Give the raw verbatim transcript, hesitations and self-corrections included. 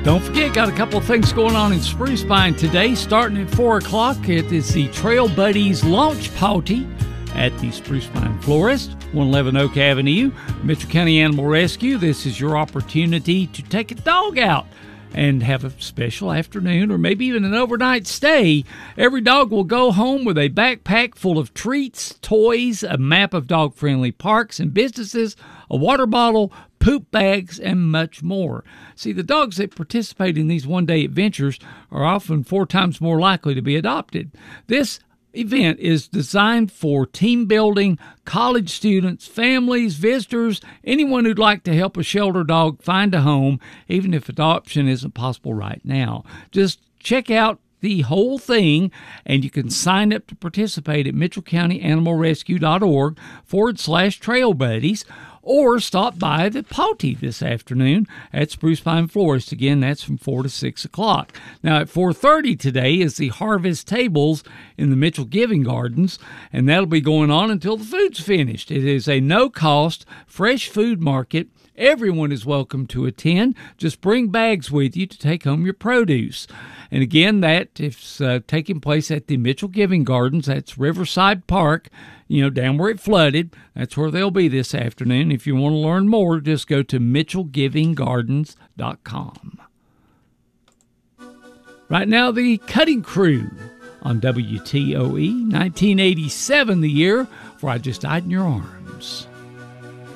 Don't forget, got a couple of things going on in Spruce Pine today. Starting at four o'clock, it is the Trail Buddies launch party at the Spruce Pine Florist, one eleven Oak Avenue, Mitchell County Animal Rescue. This is your opportunity to take a dog out and have a special afternoon or maybe even an overnight stay. Every dog will go home with a backpack full of treats, toys, a map of dog-friendly parks and businesses, a water bottle, poop bags, and much more. See, the dogs that participate in these one-day adventures are often four times more likely to be adopted. This event is designed for team building, college students, families, visitors, anyone who'd like to help a shelter dog find a home, even if adoption isn't possible right now. Just check out the whole thing, and you can sign up to participate at mitchellcountyanimalrescue.org forward slash trail buddies, or stop by the party this afternoon at Spruce Pine Florist. Again, that's from four to six o'clock. Now, at four thirty today is the Harvest Tables in the Mitchell Giving Gardens, and that'll be going on until the food's finished. It is a no-cost, fresh food market. Everyone is welcome to attend. Just bring bags with you to take home your produce. And again, that is uh, taking place at the Mitchell Giving Gardens. That's Riverside Park, you know, down where it flooded. That's where they'll be this afternoon. If you want to learn more, just go to mitchell giving gardens dot com. Right now, the Cutting Crew on W T O E, nineteen eighty-seven, the year for I Just Died in Your Arms.